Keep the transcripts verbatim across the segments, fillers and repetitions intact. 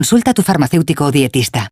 Consulta a tu farmacéutico o dietista.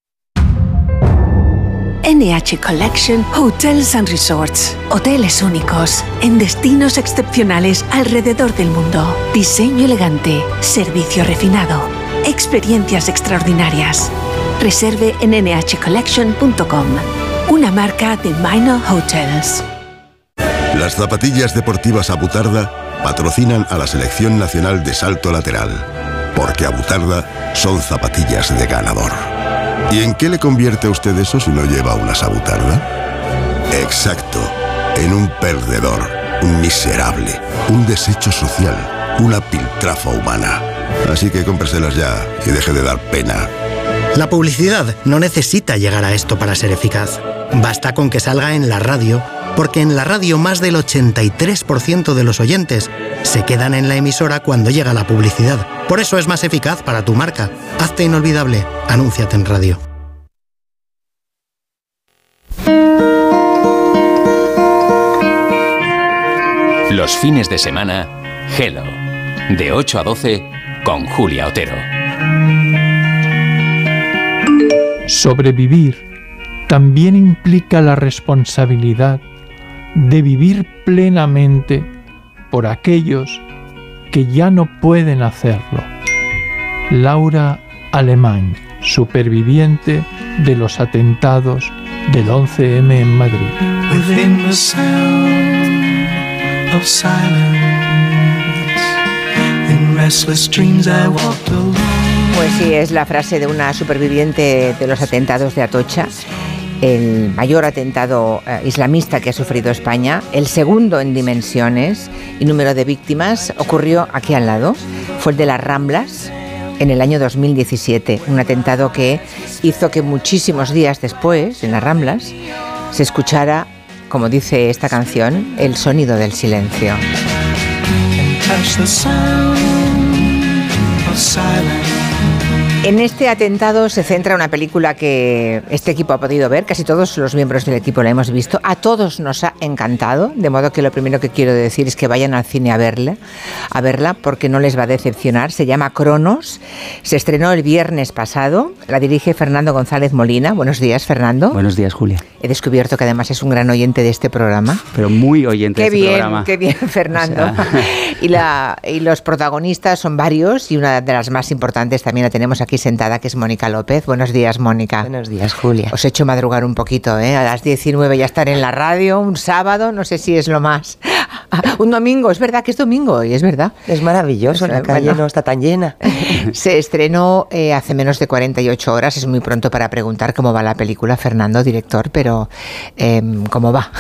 N H Collection Hotels and Resorts. Hoteles únicos, en destinos excepcionales alrededor del mundo. Diseño elegante, servicio refinado, experiencias extraordinarias. Reserve en ene hache collection punto com. Una marca de Minor Hotels. Las zapatillas deportivas Abutarda patrocinan a la Selección Nacional de Salto Lateral, porque Abutarda son zapatillas de ganador. ¿Y en qué le convierte a usted eso si no lleva unas Abutarda? Exacto, en un perdedor, un miserable, un desecho social, una piltrafa humana. Así que cómpreselas ya y deje de dar pena. La publicidad no necesita llegar a esto para ser eficaz. Basta con que salga en la radio, porque en la radio más del ochenta y tres por ciento de los oyentes se quedan en la emisora cuando llega la publicidad. Por eso es más eficaz para tu marca. Hazte inolvidable. Anúnciate en radio. Los fines de semana, Hello, de ocho a doce con Julia Otero. Sobrevivir también implica la responsabilidad de vivir plenamente por aquellos que ya no pueden hacerlo. Laura Alemán, superviviente de los atentados del once eme en Madrid. Within the sound of silence, in restless dreams I walked alone. Pues sí, es la frase de una superviviente de los atentados de Atocha, el mayor atentado eh, islamista que ha sufrido España, el segundo en dimensiones y número de víctimas. Ocurrió aquí al lado, fue el de las Ramblas en el año dos mil diecisiete, un atentado que hizo que muchísimos días después, en las Ramblas, se escuchara, como dice esta canción, el sonido del silencio. En este atentado se centra una película que este equipo ha podido ver, casi todos los miembros del equipo la hemos visto, a todos nos ha encantado, de modo que lo primero que quiero decir es que vayan al cine a verla, a verla porque no les va a decepcionar. Se llama Cronos, se estrenó el viernes pasado, la dirige Fernando González Molina. Buenos días, Fernando. Buenos días, Julia. He descubierto que además es un gran oyente de este programa. Pero muy oyente qué de este bien, programa. Qué bien, Fernando. O sea... y, la, y los protagonistas son varios y una de las más importantes también la tenemos aquí sentada, que es Mónica López. Buenos días, Mónica. Buenos días, Julia. Os he hecho madrugar un poquito, ¿eh? A las diecinueve ya estar en la radio, un sábado, no sé si es lo más. Un domingo, es verdad que es domingo y es verdad. Es maravilloso, la calle bueno, no está tan llena. Se estrenó eh, hace menos de cuarenta y ocho horas, es muy pronto para preguntar cómo va la película, Fernando, director, pero eh, ¿cómo va?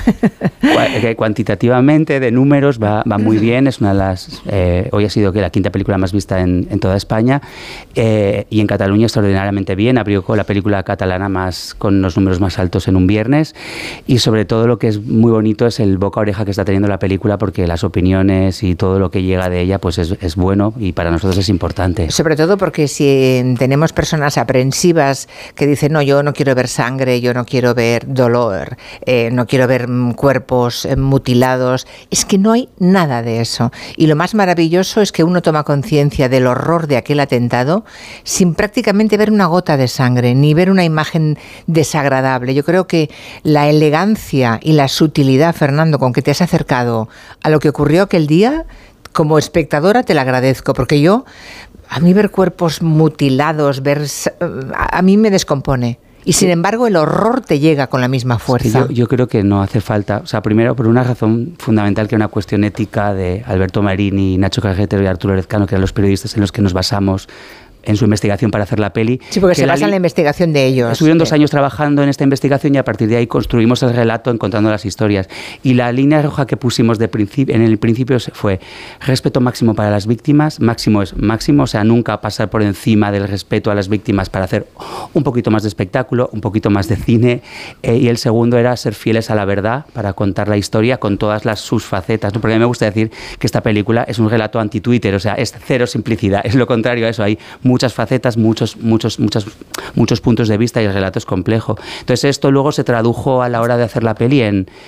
Cuantitativamente, de números, va, va muy bien, es una de las... Eh, hoy ha sido que la quinta película más vista en, en toda España, eh, y en Cataluña extraordinariamente bien, abrió con la película catalana más con los números más altos en un viernes, y sobre todo lo que es muy bonito es el boca a oreja que está teniendo la película, porque las opiniones y todo lo que llega de ella pues es, es bueno y para nosotros es importante. Sobre todo porque si tenemos personas aprensivas que dicen no, yo no quiero ver sangre, yo no quiero ver dolor, eh, no quiero ver cuerpos eh, mutilados, es que no hay nada de eso. Y lo más maravilloso es que uno toma conciencia del horror de aquel atentado sin prácticamente ver una gota de sangre, ni ver una imagen desagradable. Yo creo que la elegancia y la sutilidad, Fernando, con que te has acercado a lo que ocurrió aquel día, como espectadora te lo agradezco, porque yo, a mí ver cuerpos mutilados, ver, a mí me descompone. Y sin embargo el horror te llega con la misma fuerza. Es que yo, yo creo que no hace falta, o sea, primero por una razón fundamental, que es una cuestión ética de Alberto Marini, Nacho Cajetero y Arturo Lezcano, que eran los periodistas en los que nos basamos en su investigación para hacer la peli. Sí, porque se basa en la investigación de ellos. Estuvieron dos años trabajando en esta investigación y a partir de ahí construimos el relato encontrando las historias. Y la línea roja que pusimos de principio, en el principio fue respeto máximo para las víctimas. Máximo es máximo, o sea, nunca pasar por encima del respeto a las víctimas para hacer un poquito más de espectáculo, un poquito más de cine. Eh, y el segundo era ser fieles a la verdad para contar la historia con todas las sus facetas, ¿no? Porque a mí me gusta decir que esta película es un relato anti-Twitter, o sea, es cero simplicidad, es lo contrario a eso, hay muchas facetas, muchos, muchos, muchos, muchos puntos de vista y el relato es complejo. Entonces esto luego se tradujo a la hora de hacer la peli en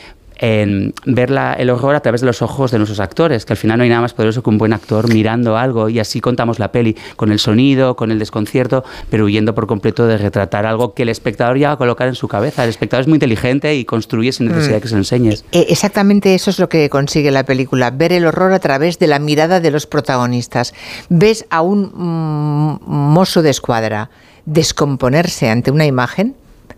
en ver la, el horror a través de los ojos de nuestros actores, que al final no hay nada más poderoso que un buen actor mirando algo, y así contamos la peli, con el sonido, con el desconcierto, pero huyendo por completo de retratar algo que el espectador ya va a colocar en su cabeza. El espectador es muy inteligente y construye sin necesidad mm. de que se lo enseñes. Exactamente eso es lo que consigue la película, ver el horror a través de la mirada de los protagonistas. Ves a un mm, mozo de escuadra descomponerse ante una imagen,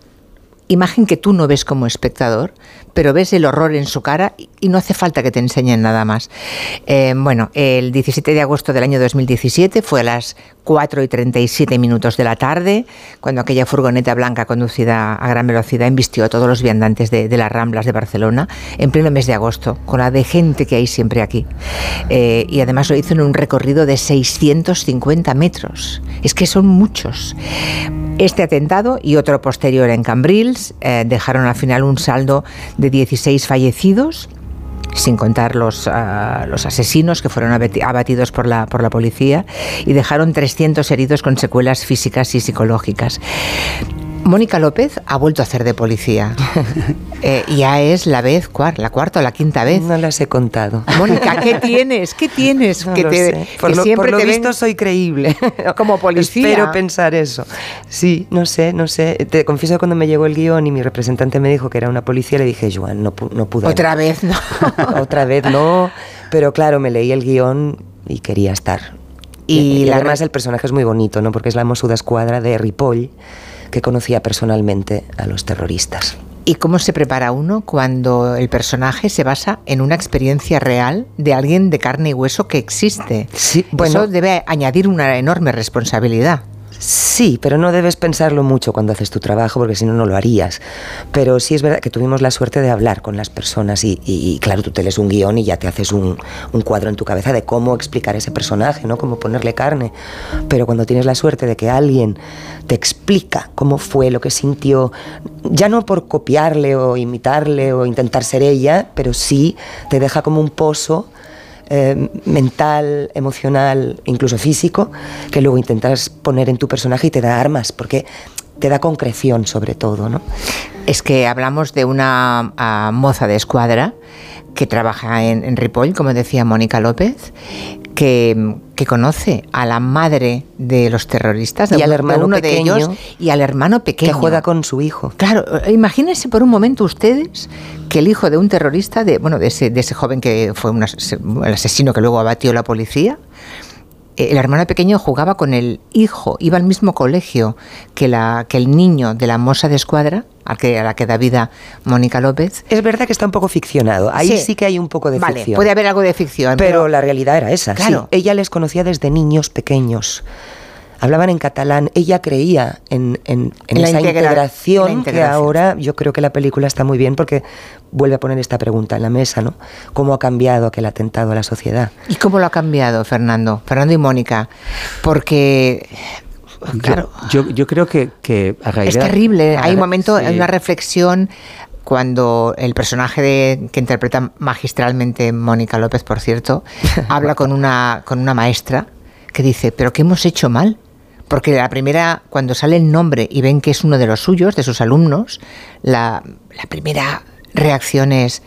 imagen que tú no ves como espectador, pero ves el horror en su cara y no hace falta que te enseñen nada más. Eh, bueno, el diecisiete de agosto del año dos mil diecisiete fue a las cuatro y treinta y siete minutos de la tarde, cuando aquella furgoneta blanca conducida a gran velocidad embistió a todos los viandantes de, de las Ramblas de Barcelona, en pleno mes de agosto, con la de gente que hay siempre aquí. Eh, y además lo hizo en un recorrido de seiscientos cincuenta metros. Es que son muchos. Este atentado y otro posterior en Cambrils eh, dejaron al final un saldo de dieciséis fallecidos, sin contar los, uh, los asesinos que fueron abatidos por la, por la policía, y dejaron trescientos heridos con secuelas físicas y psicológicas. Mónica López ha vuelto a hacer de policía. Eh, ya es la vez, la cuarta o la quinta vez. No las he contado. Mónica, ¿qué tienes? ¿Qué tienes? No que lo te, sé. Por que lo, siempre por lo te visto ven soy creíble. Como policía. Espero pensar eso. Sí, no sé, no sé. Te confieso que cuando me llegó el guión y mi representante me dijo que era una policía, le dije, Joan, no, no pude. Otra vez no. Otra vez no. Pero claro, me leí el guión y quería estar. Y, y, y además el personaje es muy bonito, ¿no? Porque es la Mossos d'Esquadra de Ripoll, que conocía personalmente a los terroristas. ¿Y cómo se prepara uno cuando el personaje se basa en una experiencia real de alguien de carne y hueso que existe? Sí, bueno, eso debe añadir una enorme responsabilidad. Sí, pero no debes pensarlo mucho cuando haces tu trabajo, porque si no, no lo harías. Pero sí es verdad que tuvimos la suerte de hablar con las personas y, y, y claro, tú te lees un guión y ya te haces un, un cuadro en tu cabeza de cómo explicar ese personaje, ¿no? Cómo ponerle carne. Pero cuando tienes la suerte de que alguien te explica cómo fue, lo que sintió, ya no por copiarle o imitarle o intentar ser ella, pero sí te deja como un pozo Eh, mental, emocional, incluso físico, que luego intentas poner en tu personaje y te da armas, porque te da concreción sobre todo, ¿no? Es que hablamos de una uh, moza de escuadra que trabaja en, en Ripoll, como decía Mónica López, que, que conoce a la madre de los terroristas, de y al hermano de uno pequeño, de ellos, y al hermano pequeño. Que juega con su hijo. Claro, imagínense por un momento ustedes que el hijo de un terrorista, de bueno, de ese, de ese joven que fue un as- el asesino que luego abatió la policía, el hermano pequeño jugaba con el hijo, iba al mismo colegio que, la, que el niño de la Mossa d'Esquadra, a, que, a la que da vida Mónica López. Es verdad que está un poco ficcionado, ahí sí, sí que hay un poco de vale, ficción. Puede haber algo de ficción. Pero, pero la realidad era esa, claro. Sí. Ella les conocía desde niños pequeños. Hablaban en catalán, ella creía en, en, en, en esa integra- integración, en integración que ahora yo creo que la película está muy bien porque vuelve a poner esta pregunta en la mesa, ¿no? ¿Cómo ha cambiado aquel atentado a la sociedad? ¿Y cómo lo ha cambiado, Fernando? Fernando y Mónica, porque... Claro. Yo, yo, yo creo que, que a raíz es de la, terrible, hay un momento, sí. hay una reflexión cuando el personaje de, que interpreta magistralmente Mónica López, por cierto, habla con una, con una maestra que dice, ¿pero qué hemos hecho mal? Porque la primera, cuando sale el nombre y ven que es uno de los suyos, de sus alumnos, la, la primera reacción es,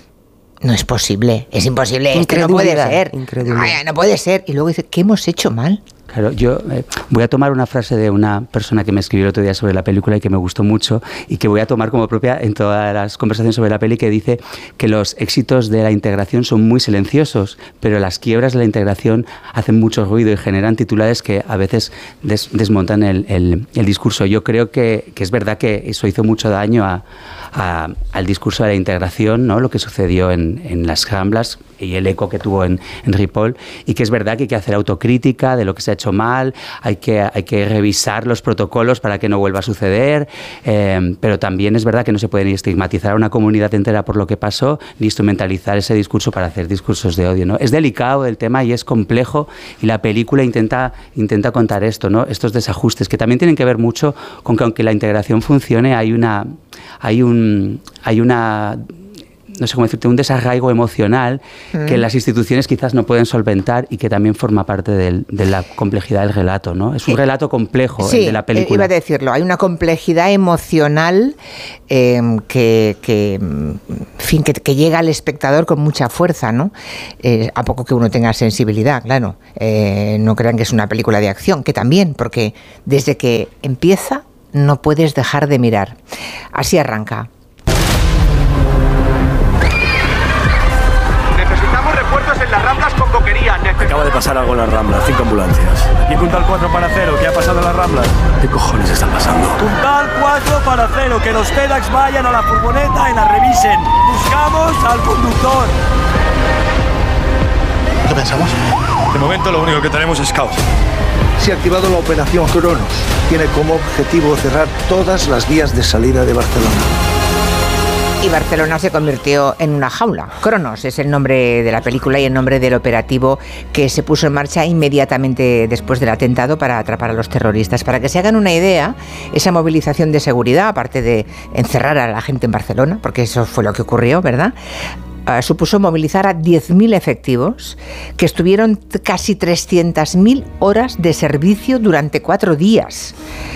no es posible, es imposible, esto no puede ser, Ay, no puede ser. Y luego dice, ¿qué hemos hecho mal? Claro, yo eh, voy a tomar una frase de una persona que me escribió el otro día sobre la película y que me gustó mucho y que voy a tomar como propia en todas las conversaciones sobre la peli, que dice que los éxitos de la integración son muy silenciosos, pero las quiebras de la integración hacen mucho ruido y generan titulares que a veces des, desmontan el, el, el discurso. Yo creo que, que es verdad que eso hizo mucho daño a, a, al discurso de la integración, ¿no? Lo que sucedió en, en las Ramblas y el eco que tuvo en, en Ripoll, y que es verdad que hay que hacer autocrítica de lo que se ha hecho mal, hay que, hay que revisar los protocolos para que no vuelva a suceder, eh, pero también es verdad que no se puede ni estigmatizar a una comunidad entera por lo que pasó, ni instrumentalizar ese discurso para hacer discursos de odio, ¿no? Es delicado el tema y es complejo, y la película intenta, intenta contar esto, ¿no? Estos desajustes, que también tienen que ver mucho con que aunque la integración funcione, hay una... Hay un, hay una no sé cómo decirte, un desarraigo emocional mm. que las instituciones quizás no pueden solventar y que también forma parte del, de la complejidad del relato, ¿no? Es un sí. relato complejo sí, el de la película. Iba a decirlo, hay una complejidad emocional eh, que, que, en fin, que, que llega al espectador con mucha fuerza, ¿no? Eh, a poco que uno tenga sensibilidad, claro. Eh, no crean que es una película de acción, que también, porque desde que empieza no puedes dejar de mirar. Así arranca. Necesitamos refuerzos en las Ramblas con coquería. Necesitamos... Acaba de pasar algo en las Ramblas, cinco ambulancias. ¿Y Puntal cuatro para cero? ¿Qué ha pasado en las Ramblas? ¿Qué cojones está pasando? Puntal cuatro para cero, que los TEDx vayan a la furgoneta y la revisen. Buscamos al conductor. ¿Qué pensamos? De momento lo único que tenemos es caos. Se ha activado la operación Cronos. Tiene como objetivo cerrar todas las vías de salida de Barcelona. Y Barcelona se convirtió en una jaula. Cronos es el nombre de la película y el nombre del operativo que se puso en marcha inmediatamente después del atentado para atrapar a los terroristas. Para que se hagan una idea, esa movilización de seguridad, aparte de encerrar a la gente en Barcelona, porque eso fue lo que ocurrió, ¿verdad?, Uh, supuso movilizar a diez mil efectivos que estuvieron t- casi trescientas mil horas de servicio durante cuatro días.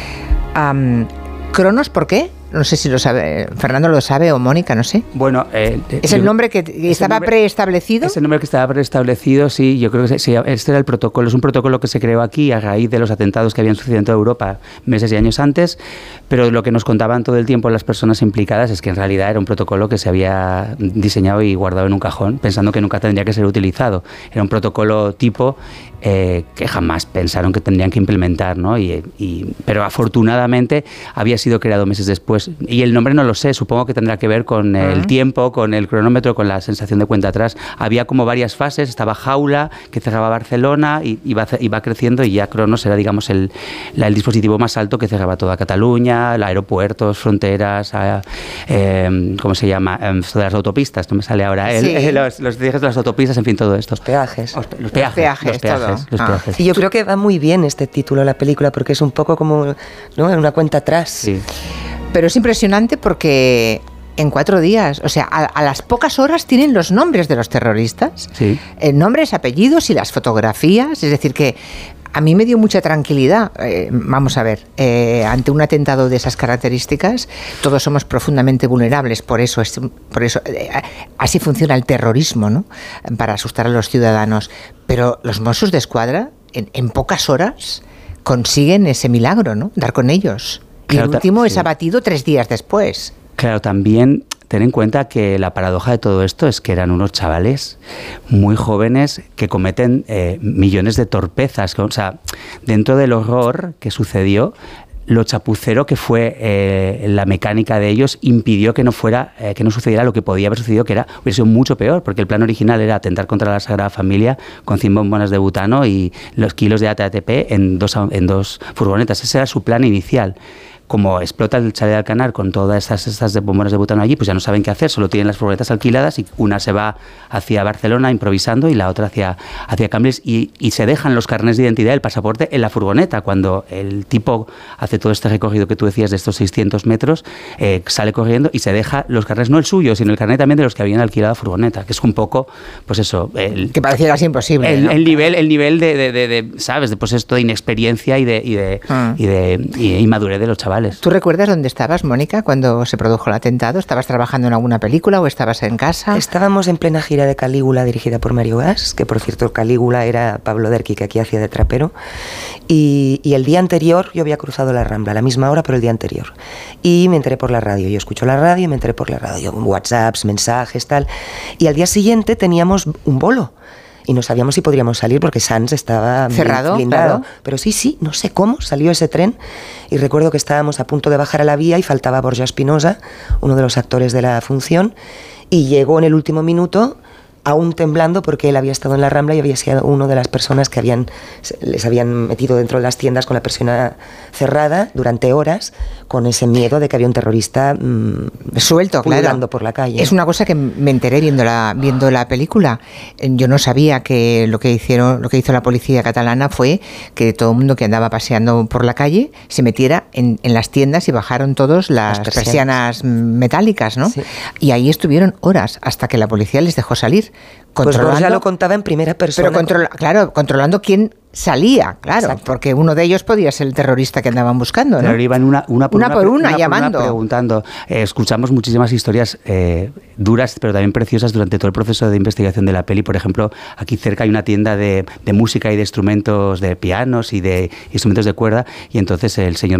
Um, ¿Cronos por qué? No sé si lo sabe, Fernando lo sabe o Mónica, no sé. Bueno, eh, ¿es el nombre que estaba nombre, preestablecido? Es el nombre que estaba preestablecido, sí. Yo creo que sí, este era el protocolo. Es un protocolo que se creó aquí a raíz de los atentados que habían sucedido en toda Europa meses y años antes, pero lo que nos contaban todo el tiempo las personas implicadas es que en realidad era un protocolo que se había diseñado y guardado en un cajón, pensando que nunca tendría que ser utilizado. Era un protocolo tipo eh, que jamás pensaron que tendrían que implementar, ¿no? Y, y, pero afortunadamente había sido creado meses después. Y el nombre no lo sé, supongo que tendrá que ver con el uh-huh. tiempo, con el cronómetro, con la sensación de cuenta atrás. Había como varias fases, estaba Jaula, que cerraba Barcelona, y iba, iba creciendo, y ya Cronos era, digamos, el, la, el dispositivo más alto que cerraba toda Cataluña, aeropuertos, fronteras, a, eh, ¿cómo se llama? Eh, las autopistas, no me sale ahora. El, sí. eh, los, los ejes de las autopistas, en fin, todo esto. Los peajes. Los, los peajes. Los peajes, los peajes, los ah. peajes. Y yo creo que va muy bien este título a la película, porque es un poco como, ¿no?, una cuenta atrás. Sí. Pero es impresionante porque en cuatro días, o sea, a, a las pocas horas tienen los nombres de los terroristas, sí. eh, nombres, apellidos y las fotografías. Es decir, que a mí me dio mucha tranquilidad. Eh, vamos a ver, eh, ante un atentado de esas características, todos somos profundamente vulnerables. Por eso, es, por eso eh, así funciona el terrorismo, ¿no?, para asustar a los ciudadanos. Pero los Mossos d'Esquadra, en, en pocas horas, consiguen ese milagro, ¿no?, dar con ellos. Y claro, el último sí. es abatido tres días después. Claro, también ten en cuenta que la paradoja de todo esto es que eran unos chavales muy jóvenes que cometen eh, millones de torpezas. O sea, dentro del horror que sucedió, lo chapucero que fue eh, la mecánica de ellos impidió que no fuera eh, que no sucediera lo que podía haber sucedido, que era hubiera sido mucho peor, porque el plan original era atentar contra la Sagrada Familia con cien bombonas de butano y los kilos de A T A P en dos, en dos furgonetas. Ese era su plan inicial. Como explota el chalet de Alcanar con todas estas, estas bombonas de butano allí, pues ya no saben qué hacer, solo tienen las furgonetas alquiladas y una se va hacia Barcelona improvisando y la otra hacia, hacia Cambrils y, y se dejan los carnets de identidad, el pasaporte en la furgoneta. Cuando el tipo hace todo este recorrido que tú decías de estos seiscientos metros, eh, sale corriendo y se deja los carnets, no el suyo, sino el carnet también de los que habían alquilado la furgoneta, que es un poco, pues eso... El, que parecía casi imposible, el, ¿no? el nivel, el nivel de, de, de, de, ¿sabes?, de pues esto de inexperiencia y de, y de, ah. y de y inmadurez de los chavales. ¿Tú recuerdas dónde estabas, Mónica, cuando se produjo el atentado? ¿Estabas trabajando en alguna película o estabas en casa? Estábamos en plena gira de Calígula dirigida por Mario Gas, que por cierto Calígula era Pablo Derqui, que aquí hacía de trapero, y, y el día anterior yo había cruzado la Rambla, a la misma hora pero el día anterior, y me enteré por la radio. Yo escucho la radio y me enteré por la radio, WhatsApps, mensajes, tal, y al día siguiente teníamos un bolo. Y no sabíamos si podríamos salir porque Sants estaba cerrado, blindado. Claro. Pero sí, sí, no sé cómo salió ese tren. Y recuerdo que estábamos a punto de bajar a la vía y faltaba Borja Espinosa, uno de los actores de la función. Y llegó en el último minuto aún temblando porque él había estado en la Rambla y había sido una de las personas que habían les habían metido dentro de las tiendas con la persiana cerrada durante horas, con ese miedo de que había un terrorista mmm, suelto, claro, por la calle. Es una cosa que me enteré viendo la, viendo la película. Yo no sabía que lo que hicieron, lo que hizo la policía catalana fue que todo el mundo que andaba paseando por la calle se metiera en, en las tiendas y bajaron todos las, las persianas. persianas metálicas, ¿no? Sí. Y ahí estuvieron horas hasta que la policía les dejó salir. Pues ya lo contaba en primera persona. Pero controla, claro, controlando quién salía, claro, exacto, porque uno de ellos podía ser el terrorista que andaban buscando, ¿no? Pero iban una, una por una, una, por una, una llamando. Por una preguntando. Eh, escuchamos muchísimas historias eh, duras, pero también preciosas durante todo el proceso de investigación de la peli. Por ejemplo, aquí cerca hay una tienda de, de música y de instrumentos, de pianos y de instrumentos de cuerda, y entonces el señor